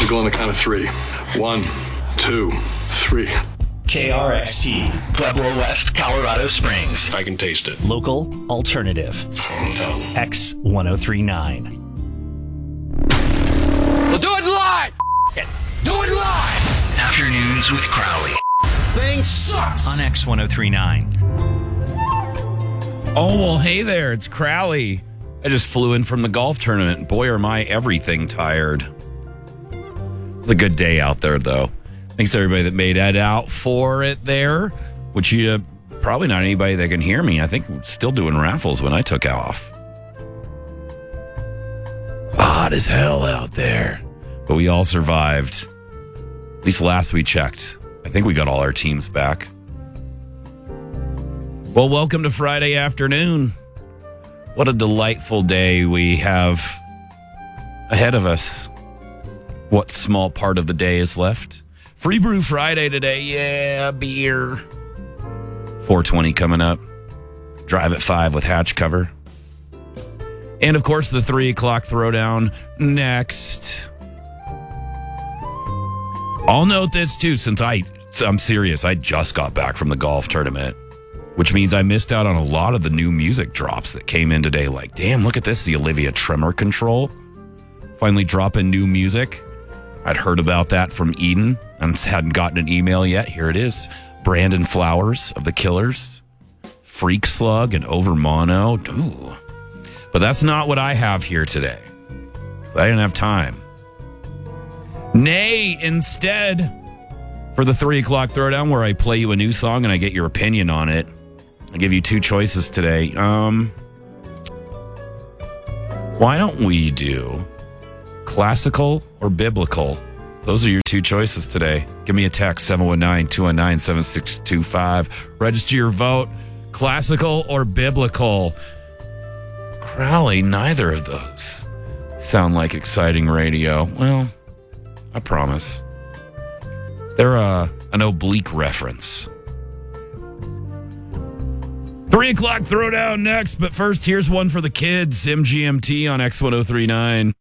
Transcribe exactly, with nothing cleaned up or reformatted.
We'll go on the count of three. One, two, three. K R X P, Pueblo West, Colorado Springs. I can taste it. Local alternative. X ten thirty-nine. We'll do it live! Do it live! Afternoons with Crowley. Thing sucks! On X ten thirty-nine. Oh, well, hey there. It's Crowley. I just flew in from the golf tournament. Boy, are my everything tired. It's a good day out there, though. Thanks to everybody that made it out for it there, which you uh, probably not anybody that can hear me. I think I'm still doing raffles when I took off. It's hot as hell out there. But we all survived. At least last we checked. I think we got all our teams back. Well, welcome to Friday afternoon. What a delightful day we have ahead of us. What small part of the day is left? Free Brew Friday today. Yeah, beer. four twenty coming up. Drive at five with Hatch Cover. And, of course, the three o'clock throwdown next. I'll note this, too, since I, I'm serious. I just got back from the golf tournament, which means I missed out on a lot of the new music drops that came in today. Like, damn, look at this, the Olivia Tremor Control. Finally dropping new music. I'd heard about that from Eden and hadn't gotten an email yet. Here it is. Brandon Flowers of The Killers. Freak Slug and Over Mono. Ooh. But that's not what I have here today. I didn't have time. Nay, instead, for the three o'clock throwdown where I play you a new song and I get your opinion on it, I give you two choices today. Um, why don't we do classical or biblical? Those are your two choices today. Give me a text, seven one nine, two one nine, seven six two five. Register your vote. Classical or biblical? Crowley, neither of those sound like exciting radio. Well, I promise. They're uh, an oblique reference. Three o'clock throwdown next, but first, here's one for the kids. M G M T on X ten thirty-nine.